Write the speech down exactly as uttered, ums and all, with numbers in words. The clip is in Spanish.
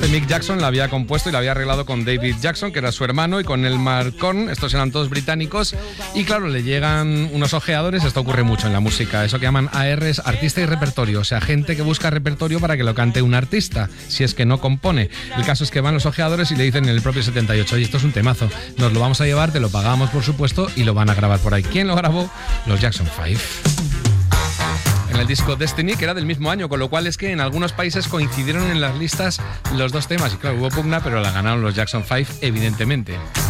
Mick Jackson la había compuesto y la había arreglado con David Jackson, que era su hermano, y con Elmar Cohn. Estos eran todos británicos. Y claro, le llegan unos ojeadores. Esto ocurre mucho en la música. Eso que llaman A Rs, artista y repertorio. O sea, gente que busca repertorio para que lo cante un artista, si es que no compone. El caso es que van los ojeadores y le dicen en el propio setenta y ocho: oye, esto es un temazo, nos lo vamos a llevar, te lo pagamos por supuesto, y lo van a grabar por ahí. ¿Quién lo grabó? Los Jackson Five. En el disco Destiny, que era del mismo año, con lo cual es que en algunos países coincidieron en las listas los dos temas. Y claro, hubo pugna, pero la ganaron los Jackson Five, evidentemente.